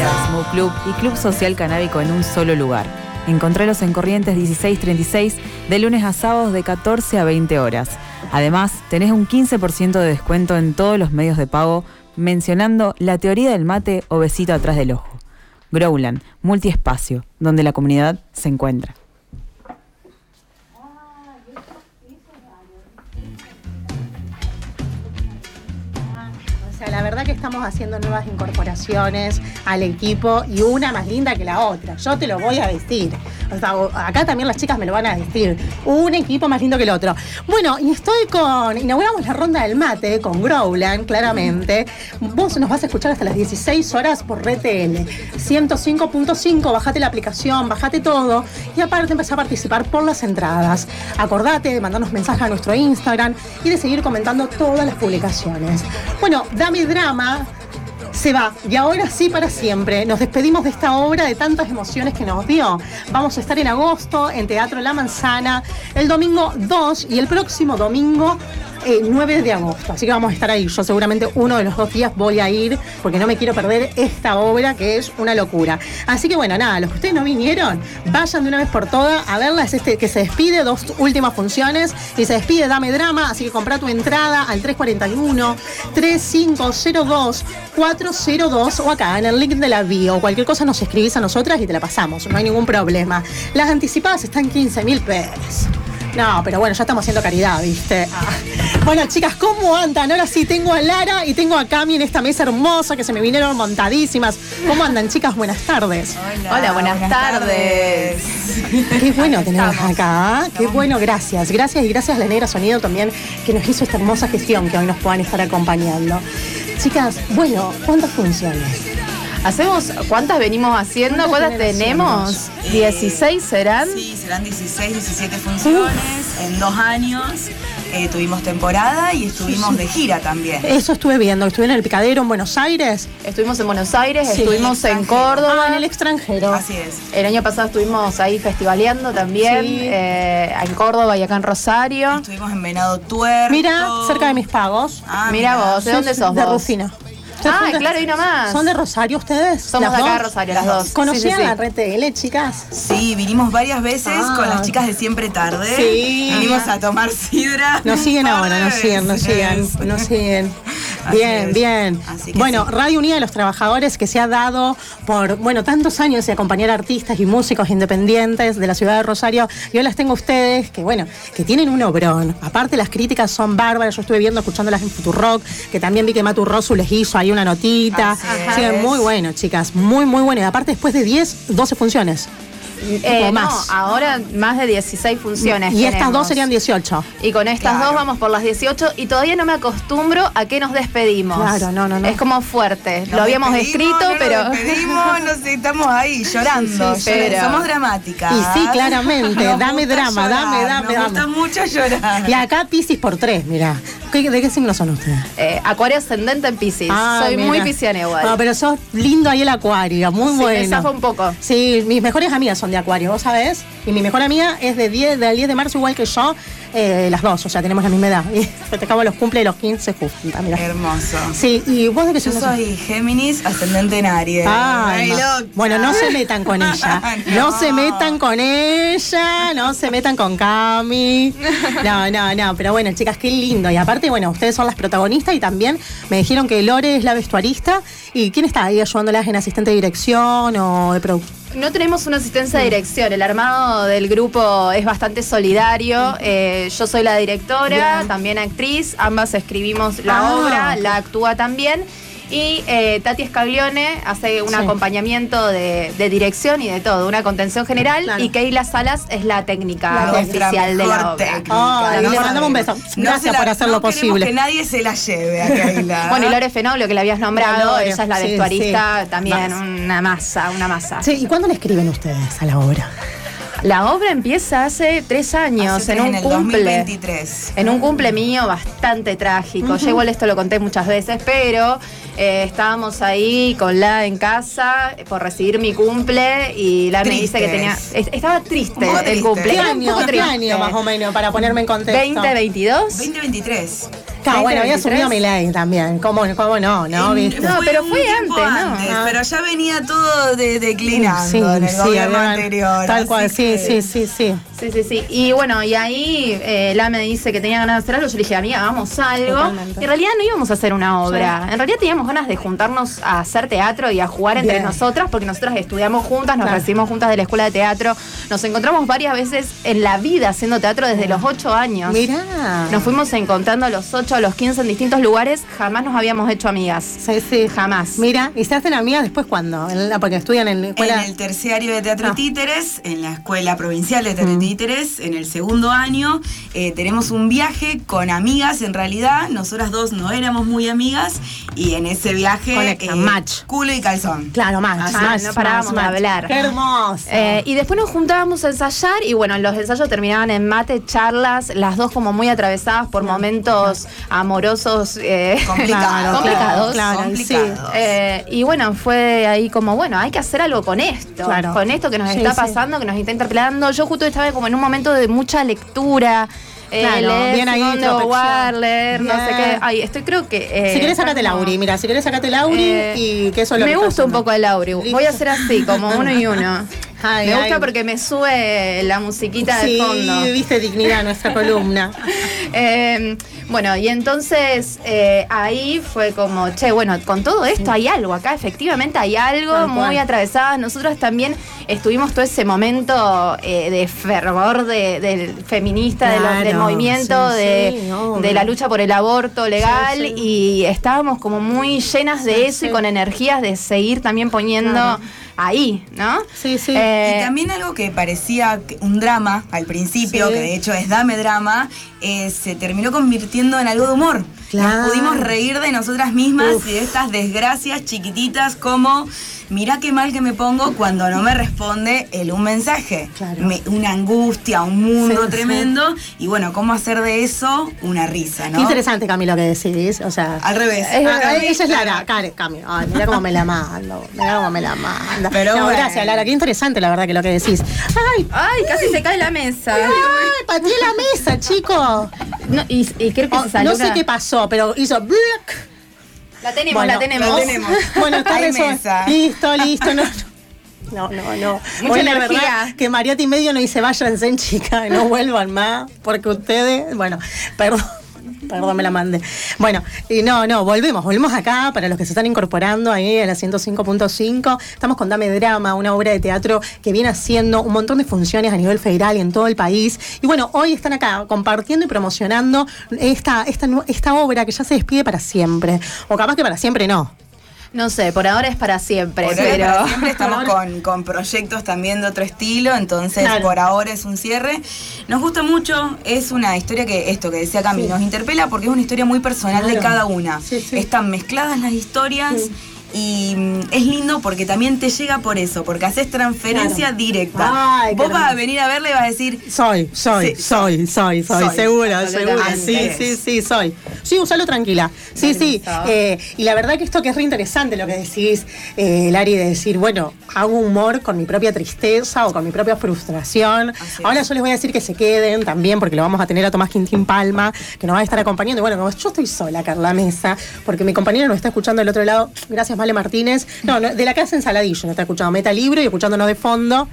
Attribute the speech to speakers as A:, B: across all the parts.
A: Barra, Smoke Club y Club Social Canábico en un solo lugar. Encontralos en Corrientes 1636 de lunes a sábados de 14 a 20 horas. Además, tenés un 15% de descuento en todos los medios de pago mencionando la teoría del mate o besito atrás del ojo. Growland, multiespacio, donde la comunidad se encuentra.
B: La verdad que estamos haciendo nuevas incorporaciones al equipo y una más linda que la otra. Yo te lo voy a decir. O sea, acá también las chicas me lo van a decir. Un equipo más lindo que el otro. Bueno, y inauguramos la ronda del mate con Growland, claramente. Vos nos vas a escuchar hasta las 16 horas por RTL 105.5. Bajate la aplicación, bajate todo. Y aparte empezá a participar por las entradas. Acordate de mandarnos mensajes a nuestro Instagram y de seguir comentando todas las publicaciones. Bueno, Dame Drama se va, y ahora sí para siempre. Nos despedimos de esta obra de tantas emociones que nos dio. Vamos a estar en agosto en Teatro La Manzana, el domingo 2 y el próximo domingo 9 de agosto. Así que vamos a estar ahí. Yo seguramente uno de los 2 días voy a ir porque no me quiero perder esta obra que es una locura. Así que bueno, nada, los que ustedes no vinieron, vayan de una vez por todas a verla. Es que se despide, 2 últimas funciones y se despide Dame Drama. Así que comprá tu entrada al 341-3502-402 o acá en el link de la bio. Cualquier cosa nos escribís a nosotras y te la pasamos. No hay ningún problema. Las anticipadas están 15.000 pesos. No, pero bueno, ya estamos haciendo caridad, ¿viste? Bueno, chicas, ¿cómo andan? Ahora sí, tengo a Lara y tengo a Cami en esta mesa hermosa que se me vinieron montadísimas. ¿Cómo andan, chicas? Buenas tardes.
C: Hola, buenas tardes.
B: Qué bueno tenerlas acá. Qué bueno, gracias. Gracias y gracias a la Negra Sonido también que nos hizo esta hermosa gestión que hoy nos puedan estar acompañando. Chicas, bueno, ¿cuántas funciones?
C: ¿Cuántas venimos haciendo? ¿Cuántas tenemos? ¿16 serán?
D: Sí, serán 16, 17 funciones en 2 años. Tuvimos temporada y estuvimos de gira también.
B: Eso estuve viendo. Estuve en el Picadero en Buenos Aires.
C: Estuvimos en Buenos Aires,
B: sí,
C: estuvimos en Córdoba.
B: En el extranjero.
D: Así es.
C: El año pasado estuvimos ahí festivaleando también, sí. En Córdoba y acá en Rosario.
D: Estuvimos en Venado Tuerto.
B: Mira, cerca de Mis Pagos.
C: Mira vos, ¿de dónde sos vos?
B: De Rufino.
C: Claro, y nomás.
B: ¿Son de Rosario ustedes?
C: Somos de acá de Rosario, las dos.
B: ¿Conocían la RTL, chicas?
D: Sí, vinimos varias veces con las chicas de Siempre Tarde.
B: Sí.
D: Vinimos a tomar sidra.
B: Nos siguen ahora, nos siguen. Bien. Bueno, sí. Radio Unida de los Trabajadores, que se ha dado por, tantos años de acompañar artistas y músicos independientes de la ciudad de Rosario. Y hoy las tengo a ustedes, que tienen un obrón. Aparte, las críticas son bárbaras. Yo estuve escuchándolas en Futurock, que también vi que Matu Rosu les hizo ahí una notita. Sí, muy bueno, chicas, muy bueno. Y aparte, después de 12 funciones.
C: Más. No, ahora más de 16 funciones.
B: Y
C: tenemos.
B: Estas 2 serían 18.
C: Y con estas 2 vamos por las 18 y todavía no me acostumbro a que nos despedimos.
B: Claro, no.
C: Es como fuerte. Lo habíamos escrito, pero.
D: Nos despedimos, estamos ahí llorando. Sí, pero somos dramáticas.
B: Y sí, claramente. Dame drama, dame.
D: Me gusta mucho llorar.
B: Y acá Piscis por 3, mirá. ¿De qué signo son ustedes?
C: Acuario ascendente en Piscis. Soy muy pisciana igual.
B: No, pero sos lindo ahí el acuario, muy bueno.
C: Sí, me zafa un poco.
B: Sí, mis mejores amigas son de acuario, ¿vos sabés? Y mi mejor amiga es del 10 de marzo igual que yo, las dos, o sea, tenemos la misma edad. Y festejamos los cumple de los 15 juntas, mirá.
D: Hermoso.
B: Sí, ¿y vos de qué
D: sos? Yo soy Géminis, ascendente en Aries.
B: Bueno, no se metan con ella. No se metan con ella, no se metan con Cami. No, pero bueno, chicas, qué lindo. Y aparte, ustedes son las protagonistas y también me dijeron que Lore es la vestuarista. ¿Y quién está ahí ayudándolas en asistente de dirección o de producción?
C: No tenemos una asistencia de dirección. El armado del grupo es bastante solidario. Yo soy la directora, también actriz. Ambas escribimos la obra, la actúa también. Y Tati Scaglione hace un acompañamiento de dirección y de todo, una contención general. Claro. Y Keila Salas es la técnica oficial de la obra.
B: Le mandamos un beso. Gracias por hacer lo posible.
D: Que nadie se la lleve a Keila.
C: Bueno, y Lore Fenolio, que la habías nombrado, ella es la vestuarista, también una masa.
B: Sí, ¿y cuándo le escriben ustedes a la obra?
C: La obra empieza hace 3 años, en un cumple.
D: 2023.
C: En un cumple mío bastante trágico. Yo igual esto lo conté muchas veces, pero estábamos ahí con La en casa por recibir mi cumple y La me dice que tenía... Estaba triste el cumple.
B: ¿Qué año más o menos, para ponerme en contexto?
C: 2022.
D: 2023.
B: Claro, bueno, había subido Milei también. ¿Cómo no? ¿Viste?
C: No, pero fue antes, ¿no?
D: Pero ya venía todo declinando
B: Sí,
D: en el gobierno
B: había-
D: anterior.
B: Tal cual,
D: así
B: sí.
C: Sí. Y bueno, y ahí la me dice que tenía ganas de hacer algo. Yo le dije, amiga, hagamos algo.
B: Totalmente.
C: Y en realidad no íbamos a hacer una obra. En realidad teníamos ganas de juntarnos a hacer teatro y a jugar entre
B: Bien.
C: nosotras, porque nosotras estudiamos juntas, nos
B: Claro.
C: recibimos juntas de la escuela de teatro. Nos encontramos varias veces en la vida haciendo teatro desde los 8 años.
B: Mirá.
C: Nos fuimos encontrando a los 8, a los 15 en distintos lugares. Jamás nos habíamos hecho amigas.
B: Sí.
C: Jamás.
B: Mira, ¿y se hacen amigas después cuándo? Porque estudian en la escuela.
D: En el terciario de Teatro y Títeres, en la Escuela Provincial de Teatro y Títeres, en el segundo año, tenemos un viaje con amigas, en realidad, nosotras dos no éramos muy amigas, y en ese viaje,
B: Conectan, match.
D: culo y calzón.
B: Claro, más.
C: no parábamos de hablar.
B: Qué hermoso.
C: Y después nos juntábamos a ensayar y bueno, los ensayos terminaban en mate, charlas, las dos como muy atravesadas por momentos amorosos
D: Complicados.
C: complicados.
B: Claro,
D: Complicados.
C: Y bueno, fue ahí como, bueno, hay que hacer algo con esto,
B: Claro.
C: con esto que nos
B: Sí,
C: está
B: sí.
C: pasando, que nos está interpelando. Yo justo estaba como en un momento de mucha lectura.
B: Claro,
C: leer
B: bien ahí,
C: Simone de
B: introspección.
C: Beauvoir, leer no sé
B: Bien.
C: qué. Ay, creo que...
B: Si querés, sacate
C: como-
B: Lauri. Mira, si querés, sacate Lauri y que eso es lo
C: me
B: que
C: gusta
B: está
C: un poco el Lauri. Voy a hacer así, como uno y uno.
B: Ay,
C: Me gusta
B: ay.
C: porque me sube la musiquita de fondo.
B: Sí, viste dignidad nuestra columna.
C: Bueno, y entonces ahí fue como, che, bueno, con todo esto hay algo acá, efectivamente hay algo
B: Tal
C: muy
B: cual.
C: atravesadas. Nosotros también estuvimos todo ese momento de fervor del feminista,
B: Claro,
C: del movimiento,
B: sí,
C: de,
B: sí, obvio.
C: de la lucha por el aborto legal,
B: Sí, sí.
C: y estábamos como muy llenas de eso y con energías de seguir también poniendo
B: Claro.
C: ahí, ¿no?
B: Sí.
D: Y también algo que parecía un drama al principio,
B: Sí.
D: que de hecho es Dame Drama, se terminó convirtiendo en algo de humor.
B: Claro.
D: Nos pudimos reír de nosotras mismas
B: Uf.
D: y de estas desgracias chiquititas como, mirá qué mal que me pongo cuando no me responde un mensaje.
B: Claro.
D: Una angustia, un mundo
B: Sí,
D: tremendo. Y bueno, cómo hacer de eso una risa, ¿no?
B: Qué interesante, Cami, lo que decís. O sea,
D: Al revés.
B: ella es Lara. Cami. Ay, mirá cómo me la mando.
D: Pero
B: no,
D: bueno.
B: gracias, Lara. Qué interesante, la verdad, que lo que decís.
C: Ay, casi se cae la mesa.
B: Ay, pateé la mesa, chico.
C: No, y creo que se salió
B: No sé qué pasó, pero hizo black.
C: La tenemos,
B: Bueno,
C: la tenemos.
D: la tenemos.
B: Bueno, está
D: Hay
B: resuelto.
D: mesa.
B: Listo. No.
C: Mucha
B: Hoy la
C: energía.
B: verdad que Mariati y medio no dice váyanse, chica, no vuelvan más, porque ustedes, bueno, perdón, me la mandé. Bueno, y no, volvemos acá para los que se están incorporando ahí a la 105.5. Estamos con Dame Drama, una obra de teatro que viene haciendo un montón de funciones a nivel federal y en todo el país. Y bueno, hoy están acá compartiendo y promocionando esta obra que ya se despide para siempre. O capaz que para siempre no.
C: No sé, por ahora es para siempre,
D: Por ahora,
C: pero...
D: para siempre estamos con proyectos también de otro estilo, entonces
B: Claro.
D: por ahora es un cierre. Nos gusta mucho, es una historia que decía Cami,
B: Sí.
D: nos interpela porque es una historia muy personal de
B: Claro.
D: cada una.
B: Sí.
D: Están mezcladas las historias.
B: Sí.
D: Y es lindo porque también te llega por eso, porque haces transferencia
B: Claro.
D: directa.
B: Ay, qué
D: Vos vas a
B: hermoso.
D: venir a verla y vas a decir,
B: Soy,
D: Sí.
B: segura,
D: absolutamente.
B: Sí, soy. Sí, usalo tranquila. Sí. Y la verdad que esto que es re interesante lo que decís, Lari, de decir, bueno, hago humor con mi propia tristeza o con mi propia frustración.
D: Así
B: Ahora
D: es.
B: yo les voy a decir que se queden también, porque lo vamos a tener a Tomás Quintín Palma, que nos va a estar acompañando. Y bueno, como yo estoy sola acá en la mesa, porque mi compañera nos está escuchando del otro lado, gracias Male Martínez, no, de la casa Ensaladillo, nos está escuchando Meta Libro y escuchándonos de fondo.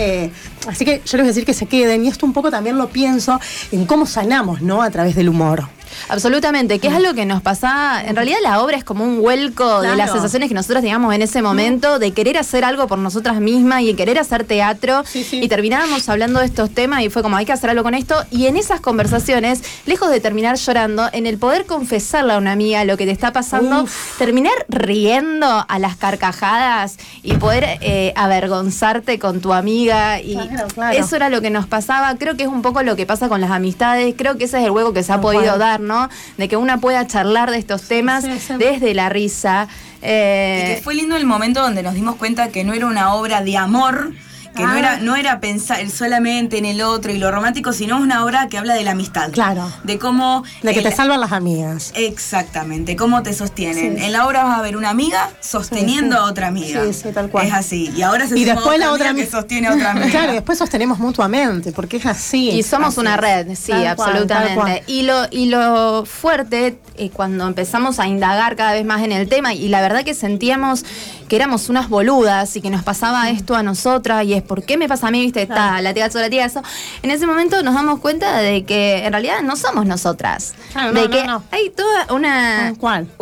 B: Así que yo les voy a decir que se queden, y esto un poco también lo pienso en cómo sanamos, ¿no? A través del humor.
C: Absolutamente, que es algo que nos pasaba. En realidad la obra es como un vuelco de
B: Claro.
C: las sensaciones que nosotros teníamos en ese momento, de querer hacer algo por nosotras mismas y querer hacer teatro.
B: Sí.
C: Y terminábamos hablando de estos temas y fue como, hay que hacer algo con esto. Y en esas conversaciones, lejos de terminar llorando, en el poder confesarle a una amiga lo que te está pasando, terminar riendo a las carcajadas y poder avergonzarte con tu amiga. Y
B: Claro.
C: eso era lo que nos pasaba. Creo que es un poco lo que pasa con las amistades. Creo que ese es el hueco que se ha
B: Tal
C: podido
B: cual.
C: dar, ¿no? De que una pueda charlar de estos temas
B: Sí.
C: desde la risa.
D: y que fue lindo el momento donde nos dimos cuenta que no era una obra de amor, que no era pensar solamente en el otro y lo romántico, sino una obra que habla de la amistad.
B: Claro.
D: De cómo...
B: De que te salvan las amigas.
D: Exactamente, cómo te sostienen.
B: Sí.
D: En la obra vas a ver una amiga sosteniendo a otra amiga.
B: Sí, tal cual.
D: Es así. Y ahora se
B: y
D: suma
B: después
D: otra
B: la otra
D: amiga que sostiene a otra amiga.
B: Claro, y después sostenemos mutuamente, porque es así.
C: Y somos una red, sí,
B: Tal cual,
C: absolutamente.
B: tal cual.
C: Y lo fuerte, cuando empezamos a indagar cada vez más en el tema, y la verdad que sentíamos que éramos unas boludas y que nos pasaba esto a nosotras, y es ¿por qué me pasa a mí? ¿Viste? Está latigazo. En ese momento nos damos cuenta de que en realidad no somos nosotras.
B: Claro,
C: de que
B: no.
C: hay toda una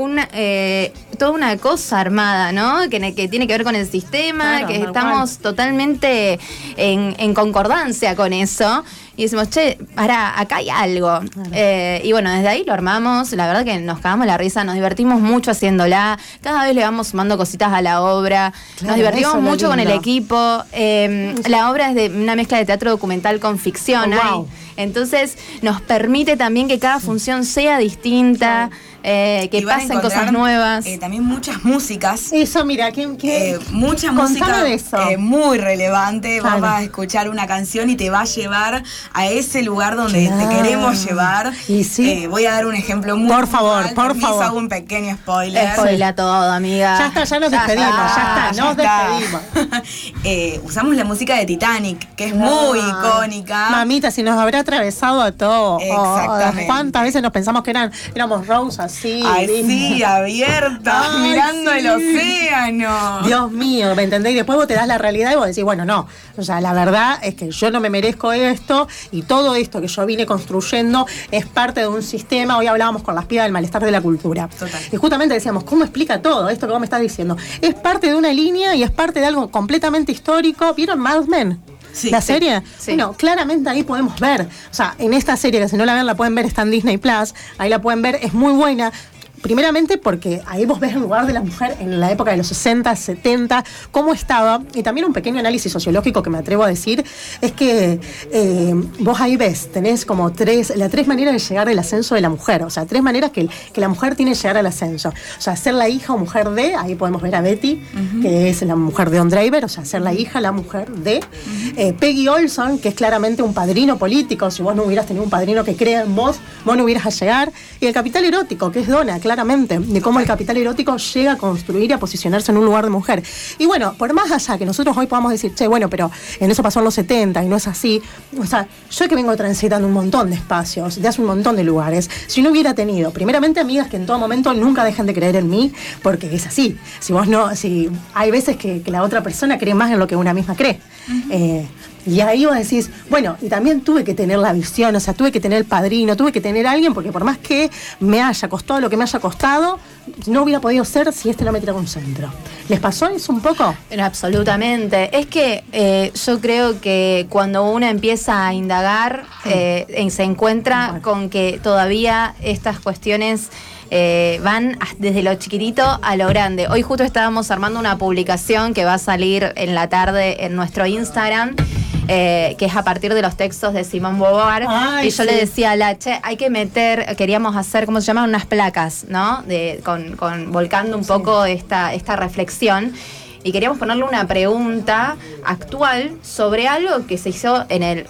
C: toda una cosa armada, ¿no? Que tiene que ver con el sistema,
B: Claro,
C: que
B: tal
C: estamos totalmente en concordancia con eso. Y decimos, che, acá hay algo. Y bueno, desde ahí lo armamos. La verdad que nos cagamos la risa, nos divertimos mucho haciéndola. Cada vez le vamos sumando cositas a la obra.
B: Claro,
C: nos divertimos
B: eso es lo
C: mucho con el
B: lindo.
C: equipo. La obra es de una mezcla de teatro documental con ficción.
B: Oh, wow.
C: Entonces nos permite también que cada función sea distinta. Que
D: Y van a
C: pasen cosas
D: encontrar,
C: nuevas.
D: También muchas músicas.
B: Eso, mira,
D: Mucha
B: Contame
D: música
B: de eso.
D: muy relevante.
B: Claro.
D: Vas a escuchar una canción y te va a llevar a ese lugar donde
B: Claro.
D: te queremos llevar.
B: Y sí.
D: Voy a dar un ejemplo muy
B: Por favor,
D: puntual.
B: por
D: Permiso,
B: favor.
D: hago un pequeño spoiler.
C: Spoila todo, amiga.
B: Ya está, ya nos despedimos, nos despedimos.
D: Usamos la música de Titanic, que es muy icónica.
B: Mamita, si nos habrá atravesado a todos.
D: Exactamente.
B: ¿Cuántas veces nos pensamos que éramos Rose así?
D: Así, abierta,
B: Ay,
D: mirando
B: sí.
D: el océano.
B: Dios mío, ¿me entendés? Y después vos te das la realidad y vos decís, bueno, no. O sea, la verdad es que yo no me merezco esto y todo esto que yo vine construyendo es parte de un sistema. Hoy hablábamos con las pibas del malestar de la cultura.
D: Total.
B: Y justamente decíamos, ¿cómo explica todo esto que vos me estás diciendo? Es parte de una línea y es parte de algo completamente histórico. ¿Vieron Mad Men?
D: Sí,
B: ¿La
D: sí,
B: serie?
C: sí.
B: Bueno, claramente ahí podemos ver. O sea, en esta serie, que si no la ven, la pueden ver, está en Disney Plus. Ahí la pueden ver, es muy buena. Primeramente porque ahí vos ves el lugar de la mujer en la época de los 60, 70, cómo estaba, y también un pequeño análisis sociológico que me atrevo a decir, es que vos ahí ves, tenés como tres maneras de llegar al ascenso de la mujer, o sea, 3 maneras que la mujer tiene de llegar al ascenso, o sea, ser la hija o mujer de, ahí podemos ver a Betty, que es la mujer de Don Draper, o sea, ser la hija, la mujer de, Peggy Olson, que es claramente un padrino político, si vos no hubieras tenido un padrino que crea en vos no hubieras a llegar, y el capital erótico, que es Donna, claramente, de cómo el capital erótico llega a construir y a posicionarse en un lugar de mujer. Y bueno, por más allá que nosotros hoy podamos decir, che, bueno, pero en eso pasó en los 70 y no es así, o sea, yo que vengo transitando un montón de espacios, de hace un montón de lugares, si no hubiera tenido, primeramente, amigas que en todo momento nunca dejen de creer en mí, porque es así. Si vos no, si hay veces que la otra persona cree más en lo que una misma cree. Y ahí vos decís, bueno, y también tuve que tener la visión, o sea, tuve que tener el padrino, tuve que tener a alguien, porque por más que me haya costado lo que me haya costado, no hubiera podido ser si no me tiraba un centro. ¿Les pasó eso un poco?
C: Pero absolutamente. Es que yo creo que cuando uno empieza a indagar, se encuentra con que todavía estas cuestiones van desde lo chiquitito a lo grande. Hoy justo estábamos armando una publicación que va a salir en la tarde en nuestro Instagram, que es a partir de los textos de Simone Beauvoir.
B: Ay,
C: y yo
B: sí.
C: le decía a la hay que meter, queríamos hacer, ¿cómo se llaman? Unas placas, ¿no? Volcando un poco esta reflexión. Y queríamos ponerle una pregunta actual sobre algo que se hizo en el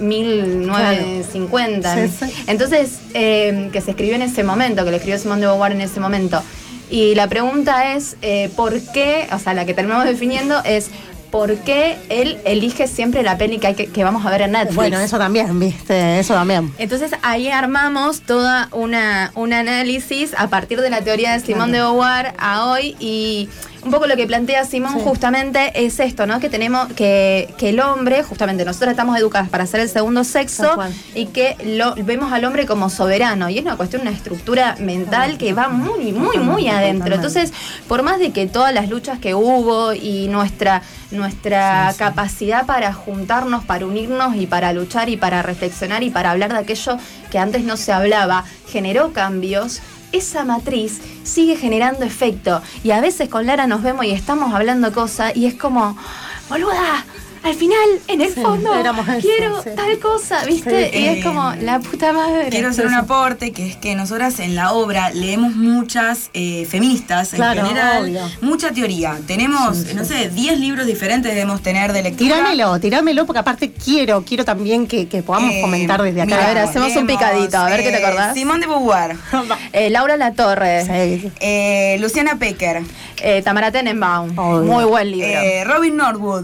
C: 1950.
B: Claro. Sí, sí.
C: Entonces, que se escribió en ese momento, que le escribió Simone de Beauvoir en ese momento. Y la pregunta es, ¿por qué? O sea, la que terminamos definiendo es, ¿por qué él elige siempre la peli que vamos a ver en Netflix?
B: Bueno, eso también, viste, eso también.
C: Entonces ahí armamos toda un análisis a partir de la teoría de Simone de Beauvoir a hoy, y un poco lo que plantea Simone justamente es esto, ¿no? Que tenemos que el hombre, justamente nosotros estamos educadas para ser el segundo sexo, y que vemos al hombre como soberano, y es una cuestión, una estructura mental que va muy, muy, muy adentro. Entonces, por más de que todas las luchas que hubo y nuestra capacidad para juntarnos, para unirnos y para luchar y para reflexionar y para hablar de aquello que antes no se hablaba, generó cambios, esa matriz sigue generando efecto. Y a veces con Lara nos vemos y estamos hablando cosas y es como, boluda, al final, en el fondo,
B: éramos eso,
C: quiero
B: sí.
C: tal cosa, ¿viste?
B: Sí.
C: Y es como, la puta madre.
D: Quiero hacer un aporte, que es que nosotras en la obra leemos muchas feministas
B: Claro,
D: en general,
B: obvio.
D: mucha teoría. Tenemos, no sé, 10 libros diferentes debemos tener de lectura.
B: Tirámelo, porque aparte quiero también que podamos comentar desde acá.
D: Mira,
C: A ver, hacemos un picadito, a ver qué te acordás.
D: Simone de Beauvoir,
C: Laura Latorre,
B: Sí.
D: Luciana Pecker,
C: Tamara Tenenbaum,
B: Obvio.
C: muy buen libro.
D: Robin Norwood.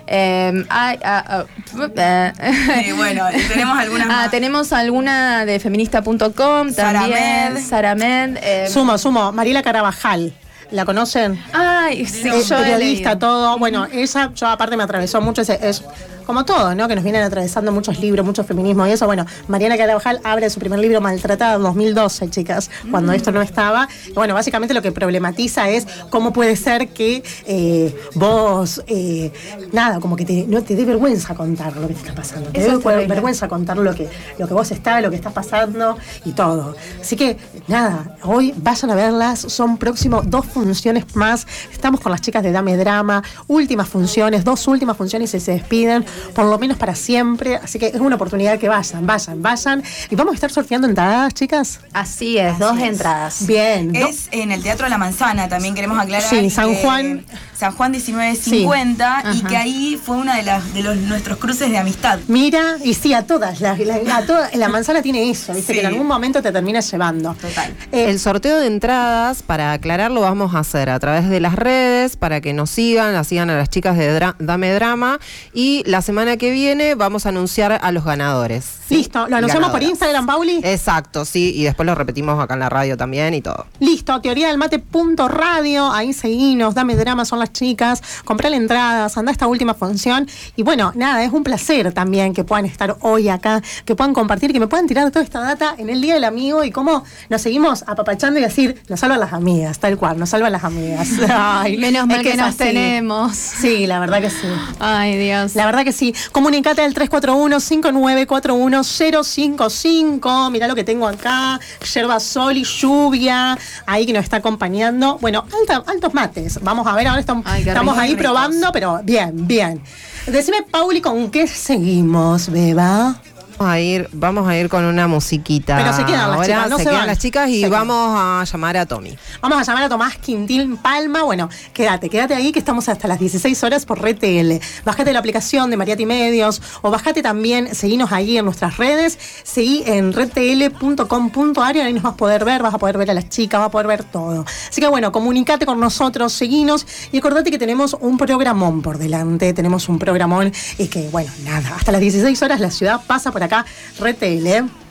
D: Bueno, tenemos algunas más.
C: Tenemos alguna de feminista.com
D: Sara
C: también.
D: Med.
C: Sara Med.
B: Sumo, Mariela Carabajal. ¿La conocen?
C: Ay, sí, yo he
B: periodista,
C: leído.
B: todo. Bueno, ella, yo aparte me atravesó mucho, es como todo, ¿no? Que nos vienen atravesando muchos libros, mucho feminismo y eso. Bueno, Mariana Carabajal abre su primer libro, Maltratada, en 2012, chicas, cuando esto no estaba. Y bueno, básicamente lo que problematiza es cómo puede ser que vos, nada, como que no te dé vergüenza contar lo que te está pasando. Te
C: Eso
B: dé
C: es terrible.
B: vergüenza contar lo que vos lo que estás pasando y todo. Así que, nada, hoy vayan a verlas, son próximos 2 funciones más. Estamos con las chicas de Dame Drama, últimas funciones, 2 últimas funciones y se despiden, por lo menos para siempre. Así que es una oportunidad que vayan. Y vamos a estar sorteando entradas, chicas.
C: Así es, 2 entradas.
B: Bien.
D: Es en el Teatro La Manzana, también queremos aclarar.
B: Sí, San
D: que-
B: Juan.
D: San Juan 1950,
C: Sí.
D: y que ahí fue una de nuestros cruces de amistad.
B: Mira, y sí, a todas. La manzana tiene eso, ¿viste?
D: Sí.
B: Que en algún momento te termina llevando.
D: Total.
E: El sorteo de entradas, para aclararlo, vamos a hacer a través de las redes para que nos sigan, las sigan a las chicas de Dame Drama, y la semana que viene vamos a anunciar a los ganadores. ¿sí?
B: Listo, lo anunciamos por
E: Ganadoras.
B: Instagram, Pauli.
E: Exacto, sí, y después lo repetimos acá en la radio también y todo.
B: Listo, teoriadelmate.radio, ahí seguinos, Dame Drama, son las chicas, comprale entradas, anda a esta última función. Y bueno, nada, es un placer también que puedan estar hoy acá, que puedan compartir, que me puedan tirar toda esta data en el Día del Amigo y cómo nos seguimos apapachando y decir, nos salvan las amigas, tal cual, nos salvan las amigas. Ay,
C: Menos mal
B: es
C: que
B: es
C: nos
B: así.
C: tenemos.
B: Sí, la verdad que sí.
C: Ay, Dios.
B: La verdad que sí. Comunicate al 341-5941-055. Mirá lo que tengo acá. Yerba sol y lluvia. Ahí que nos está acompañando. Bueno, altos mates. Vamos a ver, ahora estamos
C: Ay, qué
B: ahí
D: ricos.
B: probando, pero bien. Decime, Pauli, ¿con qué seguimos, beba?
E: Vamos a ir con una musiquita.
B: Pero se quedan las
E: Ahora
B: chicas, no
E: se
B: se
E: quedan
B: van.
E: las chicas y
B: Se quedan.
E: vamos a llamar a Tommy.
B: Vamos a llamar a Tomás Quintil Palma. Bueno, quédate ahí que estamos hasta las 16 horas por RTL. Bájate la aplicación de Mariati Medios o bájate también, seguinos ahí en nuestras redes, seguí en redtl.com.ar y ahí nos vas a poder ver a las chicas, vas a poder ver todo. Así que bueno, comunicate con nosotros, seguinos y acordate que tenemos un programón por delante, tenemos un programón y que bueno, nada, hasta las 16 horas la ciudad pasa por acá, RTL.